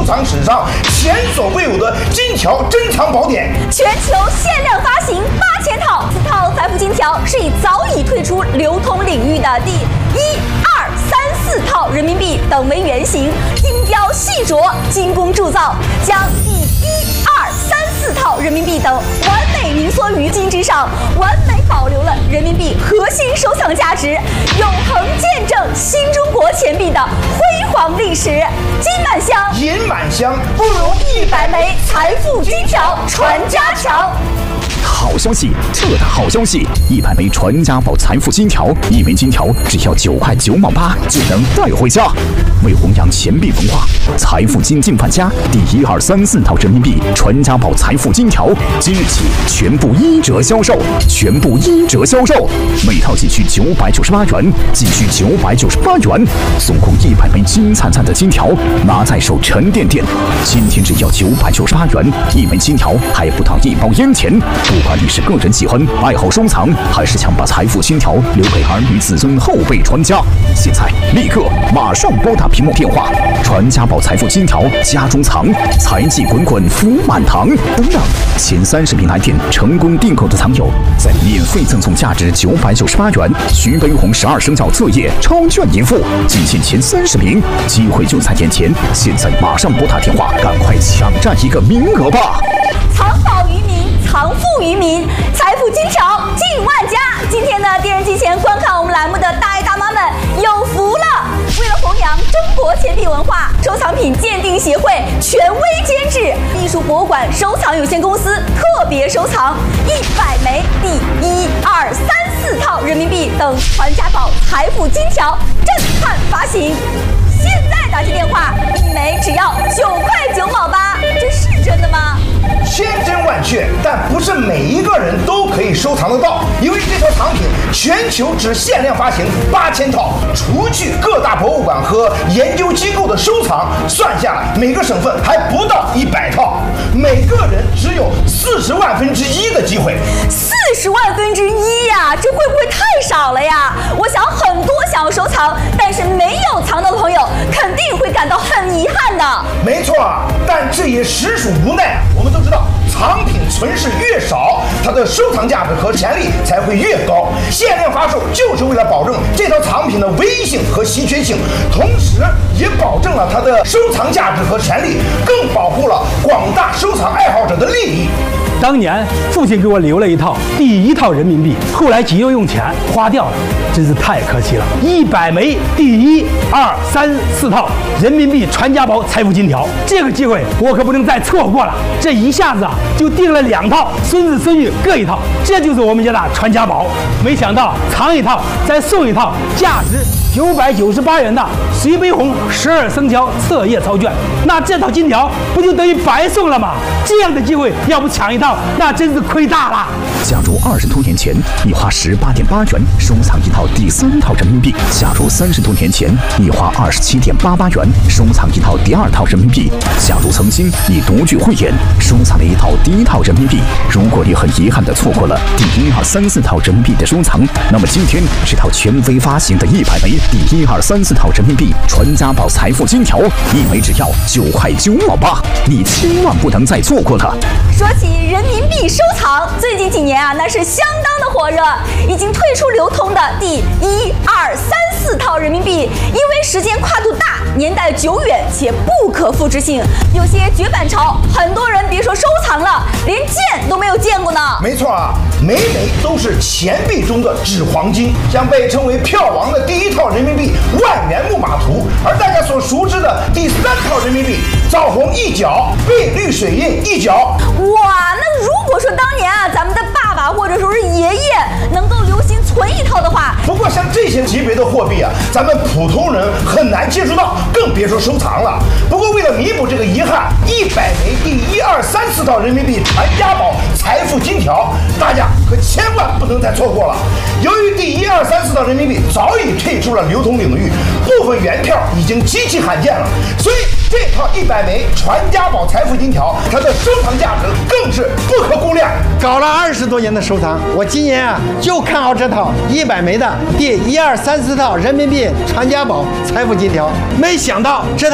藏史上前所未有的金条珍藏宝典， 全球限量发行8000套。此套财富金条是以早已退出流通领域的第1、2、3、4套人民币等为原型，精雕细琢、精工铸造，将第1、2、3、4套人民币等完美凝缩于金之上，完美保留了人民币核心收藏价值，永恒见证新中国钱币的辉煌历史。金满箱， 银满箱， 不如100枚财富金条传家强。 好消息，特大好消息！100枚传家宝财富金条，1枚金条只要9块9毛8就能带回家。为弘扬钱币文化，财富金进范家第1、2、3、4套人民币传家宝财富金条即日起全部1折销售，全部1折销售，每套仅需998元，仅需998元，送空100枚金灿灿的金条，拿在手沉甸甸。今天只要998元，1枚金条还不到1包烟钱。不管你是个人喜欢、爱好收藏，还是想把财富金条留给儿女子孙后辈传家，现在立刻马上拨打屏幕电话，传家宝财富金条家中藏，财气滚滚福满堂。当然，前30名来电成功订购的藏友，再免费赠送价值998元徐悲鸿12生肖册页超券一副，仅限前30名，机会就在眼前，现在马上拨打电话，赶快抢占一个名额吧！ 藏宝于民，藏富于民，财富金条进万家。今天呢，电视机前观看我们栏目的大爷大妈们有福了！为了弘扬中国钱币文化，收藏品鉴定协会权威监制，艺术博物馆收藏有限公司特别收藏100枚第1、2、3、4套人民币等传家宝财富金条震撼发行。现在打进电话，1枚只要9块9毛8，这是真的吗？ 千真万确，但不是每一个人都可以收藏得到，因为这套藏品全球只限量发行8000套，除去各大博物馆和研究机构的收藏，算下来每个省份还不到100套，每个人只有40万分之一的机会。 40万分之一呀，这会不会太少了呀？我想很多想要收藏但是没有藏到的朋友，肯定会感到很遗憾的。 没错，但这也实属无奈。我们都知道，藏品存世越少，它的收藏价值和潜力才会越高。限量发售就是为了保证这套藏品的唯一性和稀缺性，同时也保证了它的收藏价值和潜力，更保护了广大收藏爱好者的利益。 当年父亲给我留了一套第1套人民币，后来急用用钱花掉了，真是太可惜了。100枚第1、2、3、4套人民币传家宝财富金条，这个机会我可不能再错过了。这一下子就订了2套，孙子孙女各1套，这就是我们家的传家宝。没想到藏1套再送1套，价值998元的徐悲鸿12生肖册页超券，那这套金条不就等于白送了吗？这样的机会要不抢1套，那真是亏大了。 假如20多年前你花18.8元收藏1套第3套人民币，假如30多年前你花27.88元收藏1套第2套人民币，假如曾经你独具慧眼收藏了1套第1套人民币，如果你很遗憾地错过了第1、2、3、4套人民币的收藏，那么今天这套权威发行的100枚第1、2、3、4套人民币传家宝财富金条，1枚只要9块9毛8，你千万不能再错过了。 说起人民币收藏，最近几年啊，那是相当的火热。已经退出流通的第1、2、3、4套人民币，因为时间跨度大，年代久远且不可复制性，有些绝版潮，很多人别说收藏了，连见都没有见过呢。 没错啊，每枚都是钱币中的纸黄金，像被称为票王的第1套人民币万元木马图，而大家所熟知的第3套人民币枣红一角，碧绿水印一角。 哇，那如果说当年啊，咱们的爸爸或者说是爷爷能够留心存1套的话， 不过像这些级别的货币啊，咱们普通人很难接触到，更别说收藏了。不过为了弥补这个遗憾，100枚第1、2、3、4套人民币传家宝财富金条，大家可千万不能再错过了。由于第1、2、3、4套人民币早已退出了流通领域，部分原票已经极其罕见了，所以这套100枚传家宝财富金条，它的收藏价值更是不可估量。 搞了20多年的收藏，我今年啊就看好这套100枚的第1、2、3、4套人民币传家宝财富金条，没想到这套